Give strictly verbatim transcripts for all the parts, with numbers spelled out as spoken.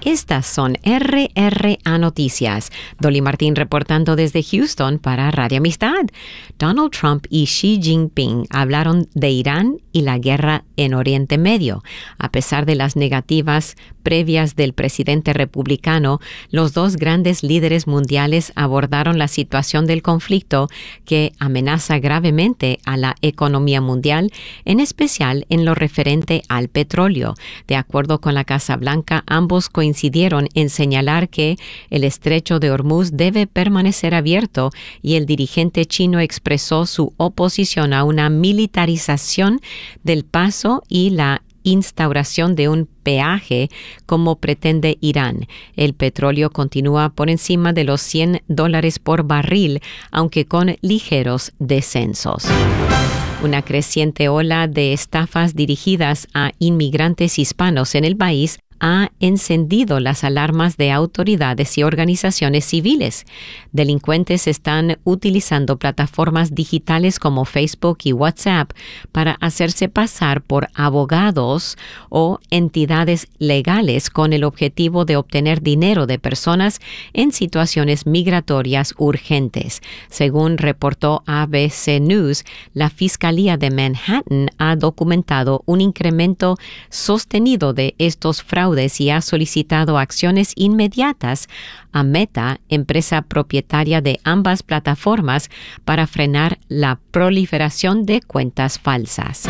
Estas son R R A Noticias. Dolly Martín reportando desde Houston para Radio Amistad. Donald Trump y Xi Jinping hablaron de Irán y la guerra en Oriente Medio. A pesar de las negativas previas del presidente republicano, los dos grandes líderes mundiales abordaron la situación del conflicto que amenaza gravemente a la economía mundial, en especial en lo referente al petróleo. De acuerdo con la Casa Blanca, ambos coincidieron en señalar que el estrecho de Hormuz debe permanecer abierto y el dirigente chino expresó su oposición a una militarización del paso y la instauración de un peaje como pretende Irán. El petróleo continúa por encima de los cien dólares por barril, aunque con ligeros descensos. Una creciente ola de estafas dirigidas a inmigrantes hispanos en el país ha encendido las alarmas de autoridades y organizaciones civiles. Delincuentes están utilizando plataformas digitales como Facebook y WhatsApp para hacerse pasar por abogados o entidades legales con el objetivo de obtener dinero de personas en situaciones migratorias urgentes. Según reportó A B C News, la Fiscalía de Manhattan ha documentado un incremento sostenido de estos fraudes y ha solicitado acciones inmediatas a Meta, empresa propietaria de ambas plataformas, para frenar la proliferación de cuentas falsas.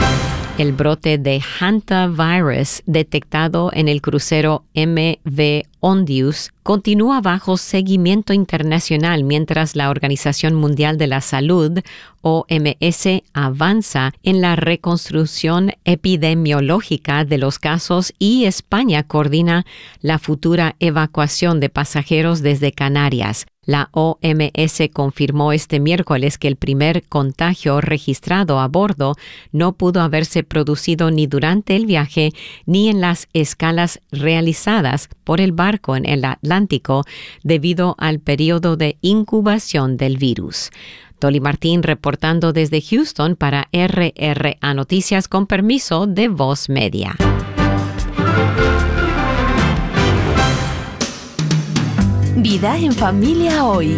El brote de hantavirus detectado en el crucero M V Ondius continúa bajo seguimiento internacional mientras la Organización Mundial de la Salud, O M S, avanza en la reconstrucción epidemiológica de los casos y España coordina la futura evacuación de pasajeros desde Canarias. La O M S confirmó este miércoles que el primer contagio registrado a bordo no pudo haberse producido ni durante el viaje ni en las escalas realizadas por el barco en el Atlántico debido al periodo de incubación del virus. Dolly Martín reportando desde Houston para R R A Noticias con permiso de Voz Media. Vida en Familia Hoy.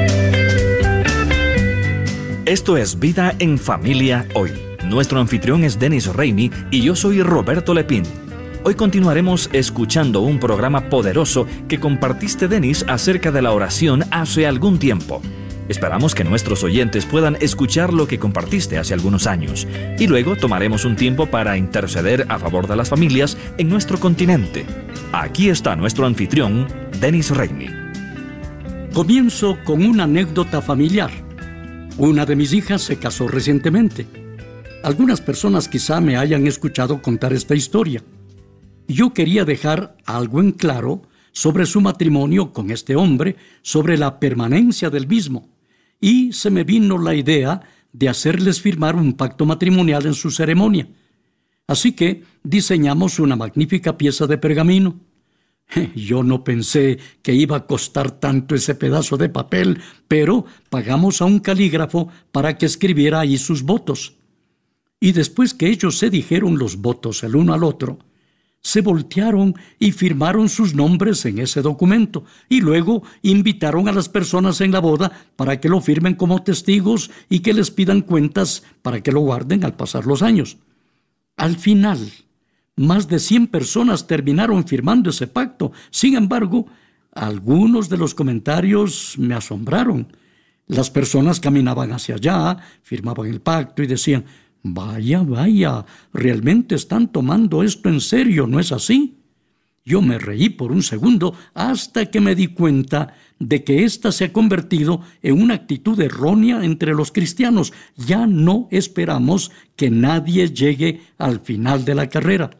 Esto es Vida en Familia Hoy. Nuestro anfitrión es Dennis Rainey y yo soy Roberto Lepín. Hoy continuaremos escuchando un programa poderoso que compartiste, Dennis, acerca de la oración hace algún tiempo. Esperamos que nuestros oyentes puedan escuchar lo que compartiste hace algunos años y luego tomaremos un tiempo para interceder a favor de las familias en nuestro continente. Aquí está nuestro anfitrión, Dennis Rainey. Comienzo con una anécdota familiar. Una de mis hijas se casó recientemente. Algunas personas quizá me hayan escuchado contar esta historia. Yo quería dejar algo en claro sobre su matrimonio con este hombre, sobre la permanencia del mismo. Y se me vino la idea de hacerles firmar un pacto matrimonial en su ceremonia. Así que diseñamos una magnífica pieza de pergamino. Yo no pensé que iba a costar tanto ese pedazo de papel, pero pagamos a un calígrafo para que escribiera ahí sus votos. Y después que ellos se dijeron los votos el uno al otro, se voltearon y firmaron sus nombres en ese documento y luego invitaron a las personas en la boda para que lo firmen como testigos y que les pidan cuentas para que lo guarden al pasar los años. Al final, más de cien personas terminaron firmando ese pacto. Sin embargo, algunos de los comentarios me asombraron. Las personas caminaban hacia allá, firmaban el pacto y decían: Vaya, vaya, realmente están tomando esto en serio, ¿no es así? Yo me reí por un segundo hasta que me di cuenta de que esta se ha convertido en una actitud errónea entre los cristianos. Ya no esperamos que nadie llegue al final de la carrera.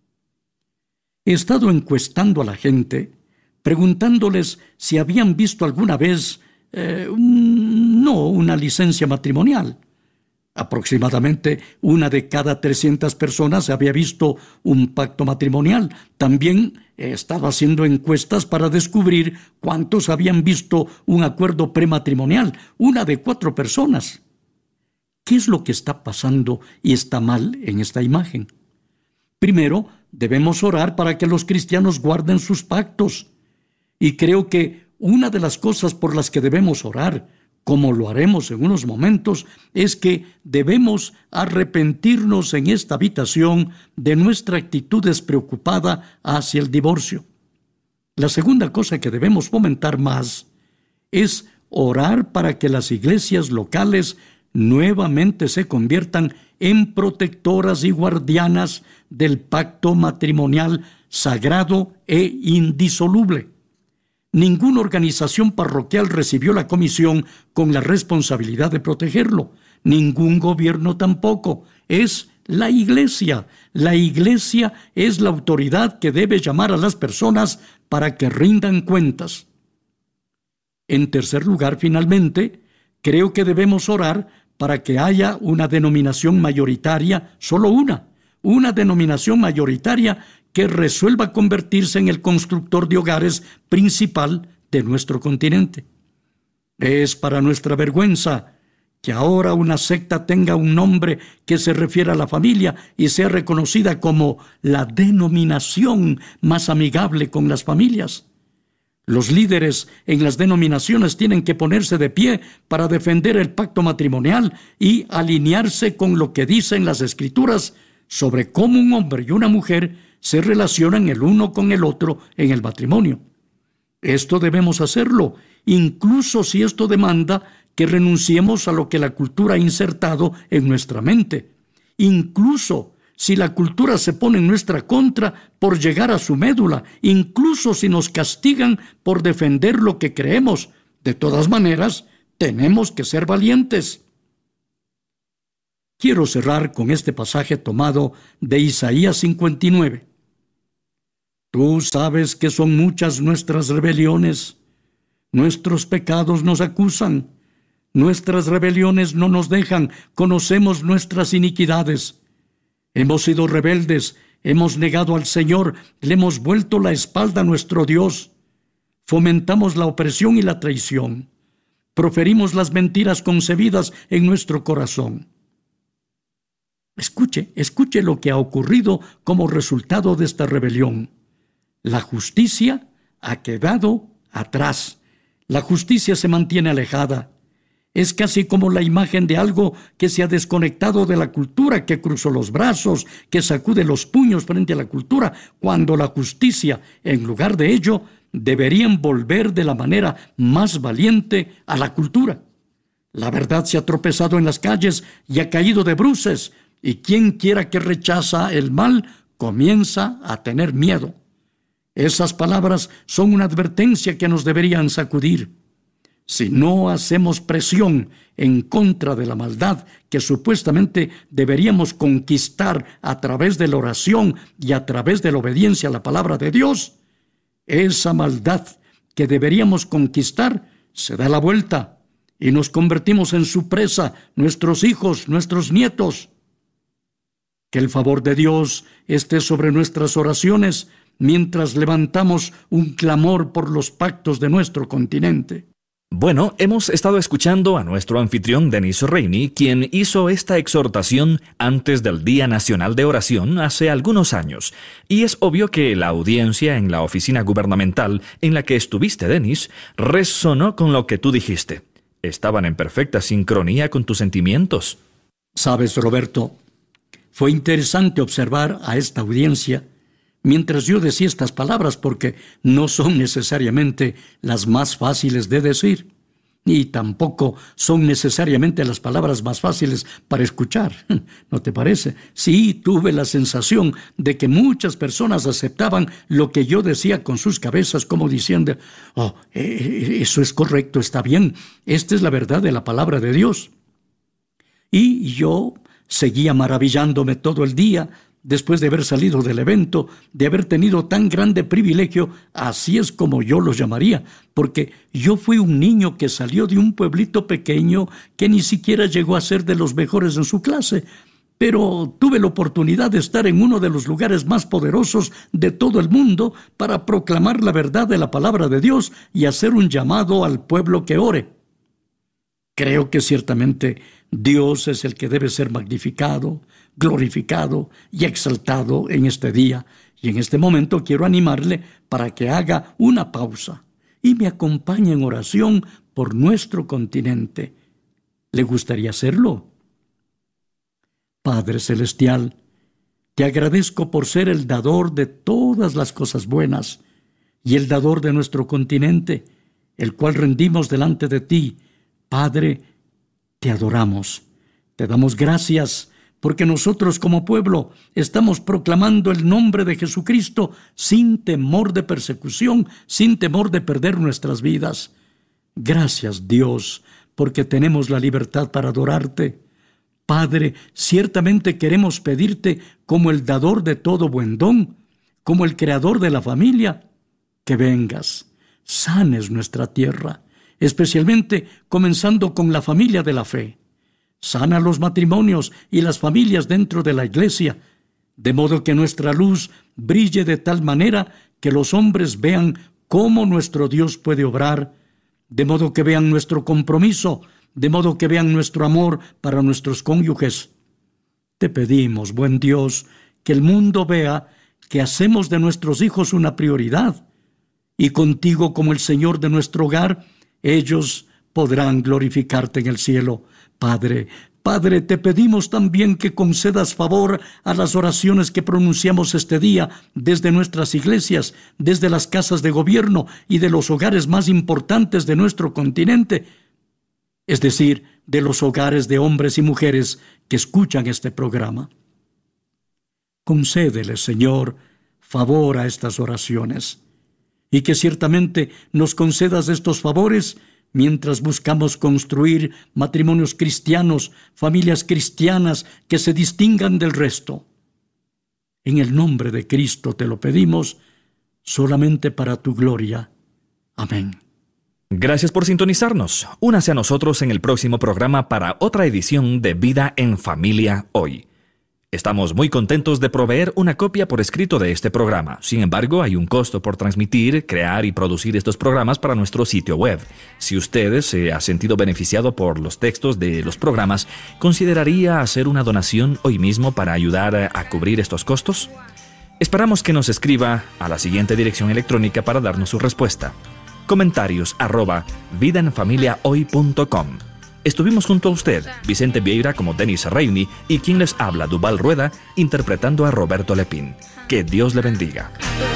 He estado encuestando a la gente, preguntándoles si habían visto alguna vez, eh, un, no una licencia matrimonial. Aproximadamente una de cada trescientas personas había visto un pacto matrimonial. También he estado haciendo encuestas para descubrir cuántos habían visto un acuerdo prematrimonial. Una de cuatro personas. ¿Qué es lo que está pasando y está mal en esta imagen? Primero, debemos orar para que los cristianos guarden sus pactos. Y creo que una de las cosas por las que debemos orar, como lo haremos en unos momentos, es que debemos arrepentirnos en esta habitación de nuestra actitud despreocupada hacia el divorcio. La segunda cosa que debemos fomentar más es orar para que las iglesias locales nuevamente se conviertan en protectoras y guardianas del pacto matrimonial sagrado e indisoluble. Ninguna organización parroquial recibió la comisión con la responsabilidad de protegerlo. Ningún gobierno tampoco. Es la iglesia. La iglesia es la autoridad que debe llamar a las personas para que rindan cuentas. En tercer lugar, finalmente, creo que debemos orar para que haya una denominación mayoritaria, solo una, una denominación mayoritaria que resuelva convertirse en el constructor de hogares principal de nuestro continente. Es para nuestra vergüenza que ahora una secta tenga un nombre que se refiera a la familia y sea reconocida como la denominación más amigable con las familias. Los líderes en las denominaciones tienen que ponerse de pie para defender el pacto matrimonial y alinearse con lo que dicen las Escrituras sobre cómo un hombre y una mujer se relacionan el uno con el otro en el matrimonio. Esto debemos hacerlo, incluso si esto demanda que renunciemos a lo que la cultura ha insertado en nuestra mente, incluso si la cultura se pone en nuestra contra por llegar a su médula, incluso si nos castigan por defender lo que creemos. De todas maneras, tenemos que ser valientes. Quiero cerrar con este pasaje tomado de Isaías cincuenta y nueve. Tú sabes que son muchas nuestras rebeliones. Nuestros pecados nos acusan. Nuestras rebeliones no nos dejan. Conocemos nuestras iniquidades. Hemos sido rebeldes, hemos negado al Señor, le hemos vuelto la espalda a nuestro Dios. Fomentamos la opresión y la traición. Proferimos las mentiras concebidas en nuestro corazón. Escuche, escuche lo que ha ocurrido como resultado de esta rebelión. La justicia ha quedado atrás. La justicia se mantiene alejada. Es casi como la imagen de algo que se ha desconectado de la cultura, que cruzó los brazos, que sacude los puños frente a la cultura, cuando la justicia, en lugar de ello, debería volver de la manera más valiente a la cultura. La verdad se ha tropezado en las calles y ha caído de bruces, y quien quiera que rechaza el mal comienza a tener miedo. Esas palabras son una advertencia que nos deberían sacudir. Si no hacemos presión en contra de la maldad que supuestamente deberíamos conquistar a través de la oración y a través de la obediencia a la palabra de Dios, esa maldad que deberíamos conquistar se da la vuelta y nos convertimos en su presa, nuestros hijos, nuestros nietos. Que el favor de Dios esté sobre nuestras oraciones mientras levantamos un clamor por los pactos de nuestro continente. Bueno, hemos estado escuchando a nuestro anfitrión Dennis Rainey, quien hizo esta exhortación antes del Día Nacional de Oración hace algunos años. Y es obvio que la audiencia en la oficina gubernamental en la que estuviste, Dennis, resonó con lo que tú dijiste. Estaban en perfecta sincronía con tus sentimientos. Sabes, Roberto, fue interesante observar a esta audiencia mientras yo decía estas palabras, porque no son necesariamente las más fáciles de decir, y tampoco son necesariamente las palabras más fáciles para escuchar. ¿No te parece? Sí, tuve la sensación de que muchas personas aceptaban lo que yo decía con sus cabezas, como diciendo, oh, eh, eso es correcto, está bien, esta es la verdad de la palabra de Dios. Y yo seguía maravillándome todo el día, después de haber salido del evento, de haber tenido tan grande privilegio, así es como yo lo llamaría, porque yo fui un niño que salió de un pueblito pequeño que ni siquiera llegó a ser de los mejores en su clase, pero tuve la oportunidad de estar en uno de los lugares más poderosos de todo el mundo para proclamar la verdad de la palabra de Dios y hacer un llamado al pueblo que ore. Creo que ciertamente Dios es el que debe ser magnificado, glorificado y exaltado en este día. Y en este momento quiero animarle para que haga una pausa y me acompañe en oración por nuestro continente. ¿Le gustaría hacerlo? Padre Celestial, te agradezco por ser el dador de todas las cosas buenas y el dador de nuestro continente, el cual rendimos delante de ti. Padre, te adoramos, te damos gracias porque nosotros como pueblo estamos proclamando el nombre de Jesucristo sin temor de persecución, sin temor de perder nuestras vidas. Gracias, Dios, porque tenemos la libertad para adorarte. Padre, ciertamente queremos pedirte como el dador de todo buen don, como el creador de la familia, que vengas, sanes nuestra tierra, especialmente comenzando con la familia de la fe. Sana los matrimonios y las familias dentro de la iglesia, de modo que nuestra luz brille de tal manera que los hombres vean cómo nuestro Dios puede obrar, de modo que vean nuestro compromiso, de modo que vean nuestro amor para nuestros cónyuges. Te pedimos, buen Dios, que el mundo vea que hacemos de nuestros hijos una prioridad, y contigo como el Señor de nuestro hogar, ellos podrán glorificarte en el cielo. Padre, Padre, te pedimos también que concedas favor a las oraciones que pronunciamos este día desde nuestras iglesias, desde las casas de gobierno y de los hogares más importantes de nuestro continente, es decir, de los hogares de hombres y mujeres que escuchan este programa. Concédele, Señor, favor a estas oraciones, y que ciertamente nos concedas estos favores mientras buscamos construir matrimonios cristianos, familias cristianas que se distingan del resto. En el nombre de Cristo te lo pedimos, solamente para tu gloria. Amén. Gracias por sintonizarnos. Únase a nosotros en el próximo programa para otra edición de Vida en Familia Hoy. Estamos muy contentos de proveer una copia por escrito de este programa. Sin embargo, hay un costo por transmitir, crear y producir estos programas para nuestro sitio web. Si usted se ha sentido beneficiado por los textos de los programas, ¿consideraría hacer una donación hoy mismo para ayudar a cubrir estos costos? Esperamos que nos escriba a la siguiente dirección electrónica para darnos su respuesta. Comentarios arroba vidaenfamiliahoy punto com. Estuvimos junto a usted, Vicente Vieira como Denis Reini, y quien les habla, Duval Rueda, interpretando a Roberto Lepín. Que Dios le bendiga.